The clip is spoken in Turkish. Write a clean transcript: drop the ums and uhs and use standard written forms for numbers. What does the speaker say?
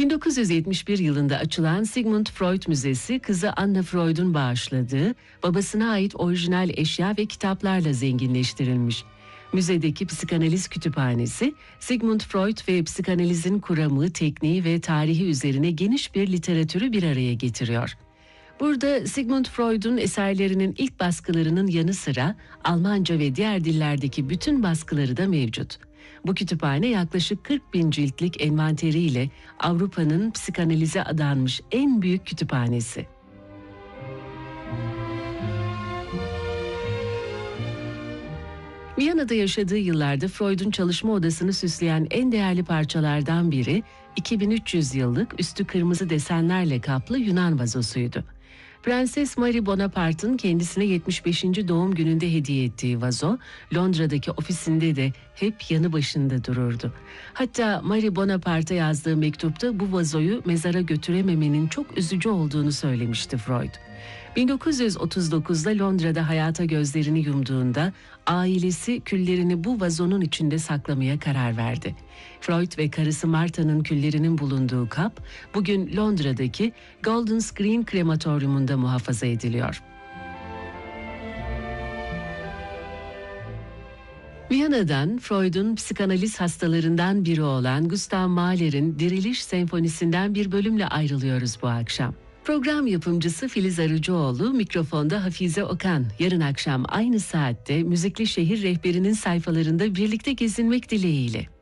1971 yılında açılan Sigmund Freud Müzesi, kızı Anna Freud'un bağışladığı, babasına ait orijinal eşya ve kitaplarla zenginleştirilmiş. Müzedeki psikanaliz kütüphanesi, Sigmund Freud ve psikanalizin kuramı, tekniği ve tarihi üzerine geniş bir literatürü bir araya getiriyor. Burada Sigmund Freud'un eserlerinin ilk baskılarının yanı sıra Almanca ve diğer dillerdeki bütün baskıları da mevcut. Bu kütüphane yaklaşık 40 bin ciltlik envanteriyle Avrupa'nın psikanalize adanmış en büyük kütüphanesi. Viyana'da yaşadığı yıllarda Freud'un çalışma odasını süsleyen en değerli parçalardan biri, 2300 yıllık üstü kırmızı desenlerle kaplı Yunan vazosuydu. Prenses Marie Bonaparte'ın kendisine 75. doğum gününde hediye ettiği vazo, Londra'daki ofisinde de hep yanı başında dururdu. Hatta Marie Bonaparte'a yazdığı mektupta bu vazoyu mezara götürememenin çok üzücü olduğunu söylemişti Freud. 1939'da Londra'da hayata gözlerini yumduğunda ailesi küllerini bu vazonun içinde saklamaya karar verdi. Freud ve karısı Martha'nın küllerinin bulunduğu kap bugün Londra'daki Golders Green Krematoryumunda muhafaza ediliyor. Viyana'dan Freud'un psikanaliz hastalarından biri olan Gustav Mahler'in Diriliş Senfonisi'nden bir bölümle ayrılıyoruz bu akşam. Program yapımcısı Filiz Arıcıoğlu, mikrofonda Hafize Okan. Yarın akşam aynı saatte Müzikli Şehir Rehberi'nin sayfalarında birlikte gezinmek dileğiyle.